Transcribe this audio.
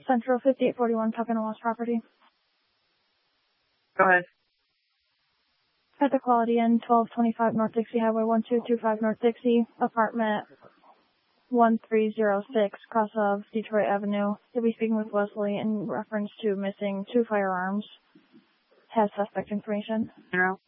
Central 5841 Tucking Lost property. Go ahead. At the Quality Inn, 1225 North Dixie Highway, 1225 North Dixie, apartment 1306, cross of Detroit Avenue. You'll be speaking with Wesley in reference to missing 2 firearms. Has suspect information. You know?